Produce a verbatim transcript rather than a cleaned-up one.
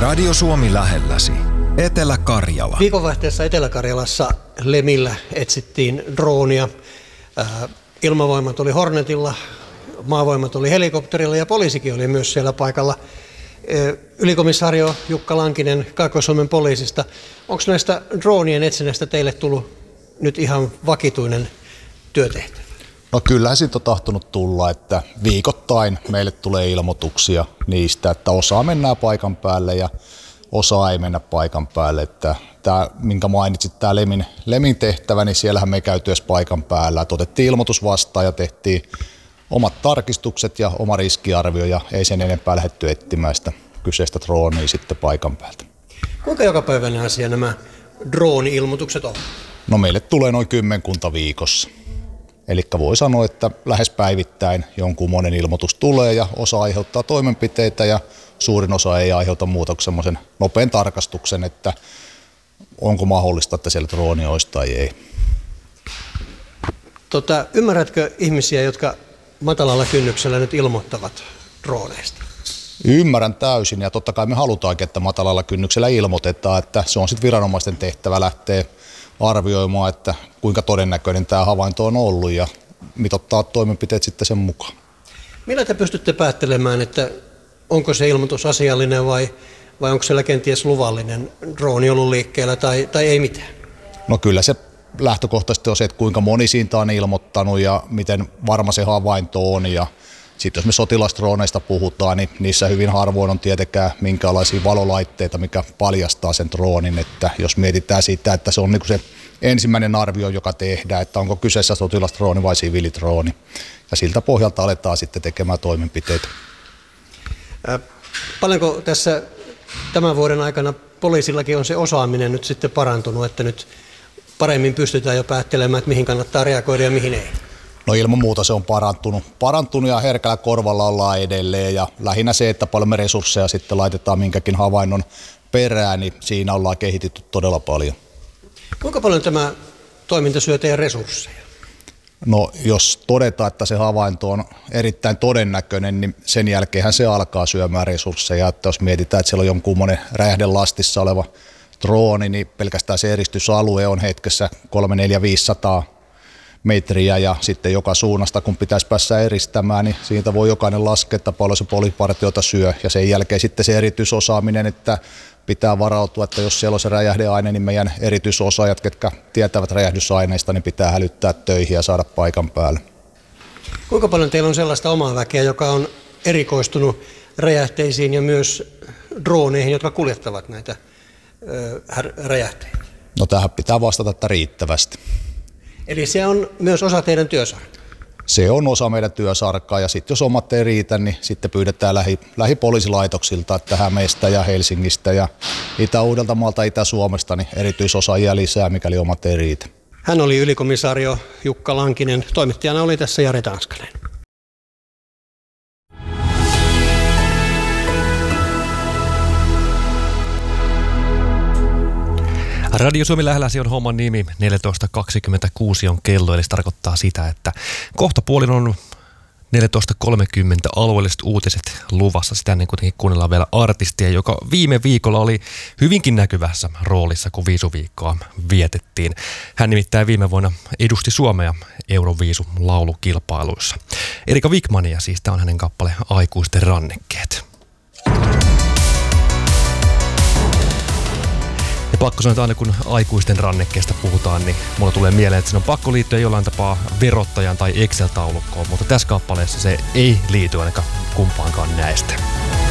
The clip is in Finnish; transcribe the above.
Radio Suomi lähelläsi. Etelä-Karjala. Viikonvaihteessa Etelä-Karjalassa Lemillä etsittiin droonia. Ilmavoimat oli Hornetilla, maavoimat oli helikopterilla ja poliisikin oli myös siellä paikalla. Ylikomissaario Jukka Lankinen Kaakkois-Suomen poliisista. Onko näistä droonien etsinnästä teille tullut nyt ihan vakituinen työtehtävä? No kyllähän siitä on tahtonut tulla, että viikoittain meille tulee ilmoituksia niistä, että osa mennään paikan päälle ja osa ei mennä paikan päälle. Että tämä, minkä mainitsit, tämä Lemin, Lemin tehtävä, niin siellähän me ei käyty edes paikan päällä. Että otettiin ilmoitus vastaan ja tehtiin omat tarkistukset ja oma riskiarvio ja ei sen enempää lähdetty etsimään sitä kyseistä droonia sitten paikan päältä. Kuinka jokapäiväinen asia nämä drooni-ilmoitukset on? No meille tulee noin kymmenkunta viikossa. Eli voi sanoa, että lähes päivittäin jonkun monen ilmoitus tulee ja osa aiheuttaa toimenpiteitä ja suurin osa ei aiheuta muuta kuin semmoisen nopean tarkastuksen, että onko mahdollista, että siellä drooni olisi tai ei. Tota, ymmärrätkö ihmisiä, jotka matalalla kynnyksellä nyt ilmoittavat drooneista? Ymmärrän täysin ja totta kai me halutaankin, että matalalla kynnyksellä ilmoitetaan, että se on sitten viranomaisten tehtävä lähteä arvioimaan, että kuinka todennäköinen tämä havainto on ollut ja mitottaa toimenpiteet sitten sen mukaan. Millä te pystytte päättelemään, että onko se ilmoitus asiallinen vai, vai onko siellä kenties luvallinen drooni ollut liikkeellä tai, tai ei mitään? No kyllä se lähtökohtaisesti on se, että kuinka moni siitä on ilmoittanut ja miten varma se havainto on. Ja sitten jos me sotilasdrooneista puhutaan, niin niissä hyvin harvoin on tietenkään minkälaisia valolaitteita, mikä paljastaa sen droonin. Että jos mietitään sitä, että se on niin kuin se ensimmäinen arvio, joka tehdään, että onko kyseessä sotilasdrooni vai siviilidrooni. Ja siltä pohjalta aletaan sitten tekemään toimenpiteitä. Ää, paljonko tässä tämän vuoden aikana poliisillakin on se osaaminen nyt sitten parantunut, että nyt paremmin pystytään jo päättelemään, että mihin kannattaa reagoida ja mihin ei? No ilman muuta se on parantunut. Parantunut ja herkällä korvalla ollaan edelleen ja lähinnä se, että paljon me resursseja sitten laitetaan minkäkin havainnon perään, niin siinä ollaan kehitetty todella paljon. Kuinka paljon tämä toiminta syö teidän resursseja? No jos todetaan, että se havainto on erittäin todennäköinen, niin sen jälkeenhän se alkaa syömään resursseja. Että jos mietitään, että siellä on jonkunmoinen räjähdelastissa oleva drooni, niin pelkästään se eristysalue on hetkessä kolme, neljä, viisisataa metriä ja sitten joka suunnasta, kun pitäisi päästä eristämään, niin siitä voi jokainen laskea, että paljon se poliisipartiota syö ja sen jälkeen sitten se erityisosaaminen, että pitää varautua, että jos siellä on se räjähdeaine, niin meidän erityisosaajat, ketkä tietävät räjähdysaineista, niin pitää hälyttää töihin ja saada paikan päälle. Kuinka paljon teillä on sellaista omaa väkeä, joka on erikoistunut räjähteisiin ja myös drooneihin, jotka kuljettavat näitä ö, räjähteitä? No tähän pitää vastata, että riittävästi. Eli se on myös osa teidän työsarkaa? Se on osa meidän työsarkaa ja sitten jos omat ei riitä, niin sitten pyydetään lähi, lähipoliisilaitoksilta, että Hämeestä ja Helsingistä ja Itä-Uudeltamaalta, Itä-Suomesta, niin erityisosaajia lisää, mikäli omat ei riitä. Hän oli ylikomissaario Jukka Lankinen, toimittajana oli tässä Jari Tanskanen. Radio Suomi lähelläsi on homman nimi, neljätoista kaksikymmentäkuusi on kello, eli se tarkoittaa sitä, että kohta puolin on neljätoista kolmekymmentä alueelliset uutiset luvassa. Sitä ennen kuitenkin kuunnellaan vielä artistia, joka viime viikolla oli hyvinkin näkyvässä roolissa, kun viisuviikkoa vietettiin. Hän nimittäin viime vuonna edusti Suomea Euroviisun laulukilpailuissa. Erika Wigmania, siis tämä on hänen kappale Aikuisten rannekkeet. Ja pakko sanoa, että aina kun aikuisten rannekkeesta puhutaan, niin mulla tulee mieleen, että siinä on pakko liittyä jollain tapaa verottajan tai Excel-taulukkoon, mutta tässä kappaleessa se ei liity ainakaan kumpaankaan näistä.